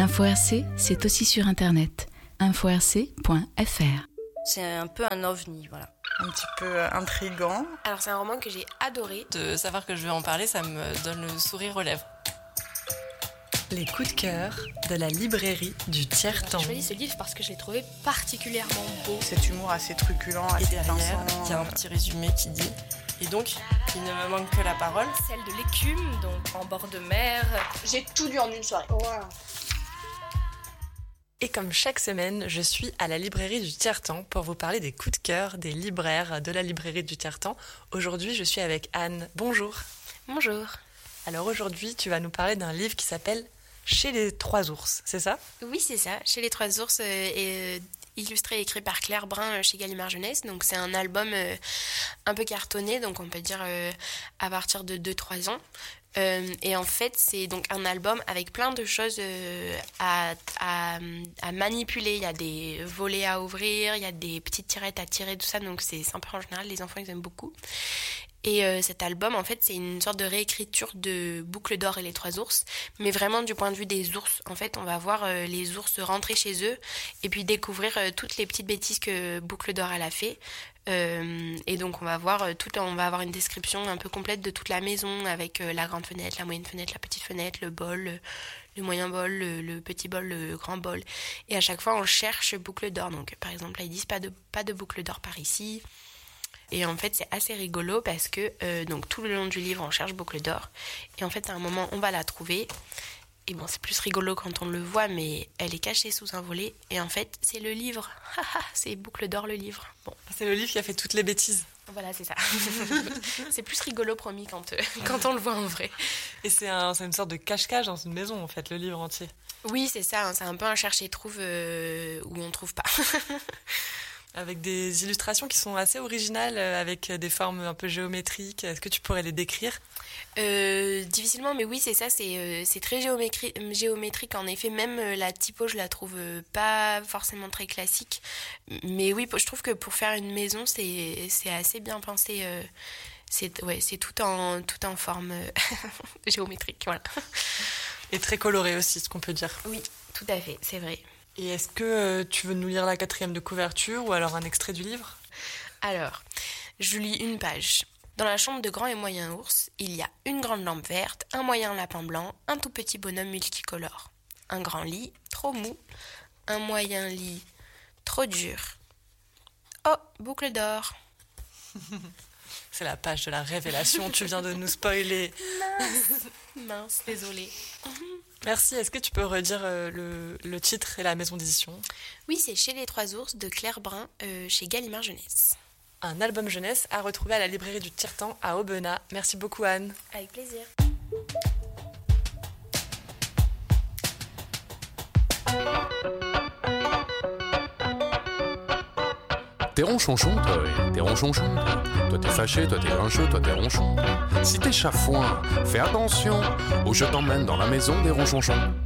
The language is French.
Info RC, c'est aussi sur internet. info-rc.fr. C'est un peu un ovni, voilà. Un petit peu intriguant. Alors c'est un roman que j'ai adoré. De savoir que je vais en parler, ça me donne le sourire aux lèvres. Les coups de cœur de la librairie du Tiers-Temps. J'ai choisi ce livre parce que je l'ai trouvé particulièrement beau. Cet humour assez truculent, assez Et derrière, pinçant. il y a un petit résumé qui dit « Et donc, il ne me manque que la parole. Celle de l'écume, donc en bord de mer. J'ai tout lu en une soirée. Wow. » Et comme chaque semaine, je suis à la librairie du Tiers-Temps pour vous parler des coups de cœur des libraires de la librairie du Tiers-Temps. Aujourd'hui, je suis avec Anne. Bonjour. Bonjour. Alors aujourd'hui, tu vas nous parler d'un livre qui s'appelle « Chez les trois ours », c'est ça ? Oui, c'est ça. Chez les trois ours, illustré et écrit par Claire Brun chez Gallimard Jeunesse. Donc c'est un album un peu cartonné, donc on peut dire à partir de 2-3 ans. Et en fait, c'est donc un album avec plein de choses à manipuler. Il y a des volets à ouvrir, il y a des petites tirettes à tirer, tout ça. Donc c'est sympa en général, les enfants ils aiment beaucoup. Et cet album, en fait, c'est une sorte de réécriture de Boucle d'or et les trois ours, mais vraiment du point de vue des ours. En fait, on va voir les ours rentrer chez eux et puis découvrir toutes les petites bêtises que Boucle d'or elle a fait. Et donc on va voir on va avoir une description un peu complète de toute la maison avec la grande fenêtre, la moyenne fenêtre, la petite fenêtre, le bol, le moyen bol, le petit bol, le grand bol. Et à chaque fois, on cherche Boucle d'or. Donc par exemple, là ils disent pas de Boucle d'or par ici. Et en fait, c'est assez rigolo parce que donc tout le long du livre, on cherche Boucle d'or. Et en fait, à un moment, on va la trouver. Et bon, c'est plus rigolo quand on le voit, mais elle est cachée sous un volet. Et en fait, c'est le livre. C'est Boucle d'or, le livre. Bon. C'est le livre qui a fait toutes les bêtises. Voilà, c'est ça. C'est plus rigolo, promis, quand on le voit en vrai. Et c'est une sorte de cache-cache dans une maison, en fait, le livre entier. Oui, c'est ça. C'est un peu un cherche-et-trouve où on ne trouve pas. Avec des illustrations qui sont assez originales, avec des formes un peu géométriques. Est-ce que tu pourrais les décrire ? Difficilement, mais oui, c'est ça. C'est très géométrique. En effet, même la typo, je la trouve pas forcément très classique. Mais oui, je trouve que pour faire une maison, c'est assez bien pensé. C'est tout en forme géométrique, voilà. Et très coloré aussi, ce qu'on peut dire. Oui, tout à fait, c'est vrai. Et est-ce que tu veux nous lire la 4e de couverture ou alors un extrait du livre ? Alors, je lis une page. Dans la chambre de grand et moyen ours, il y a une grande lampe verte, un moyen lapin blanc, un tout petit bonhomme multicolore. Un grand lit, trop mou. Un moyen lit, trop dur. Oh, Boucle d'or. C'est la page de la révélation, tu viens de nous spoiler. Mince, désolée. Merci, est-ce que tu peux redire le titre et la maison d'édition ? Oui, c'est Chez les trois ours de Claire Brun, chez Gallimard Jeunesse. Un album jeunesse à retrouver à la librairie du Tiers-Temps à Aubenas. Merci beaucoup Anne. Avec plaisir. T'es ronchonchon, toi, oui, t'es ronchonchon. Toi t'es fâché, toi t'es grincheux, toi t'es ronchon. Si t'es chafouin, fais attention, ou je t'emmène dans la maison des ronchonchons.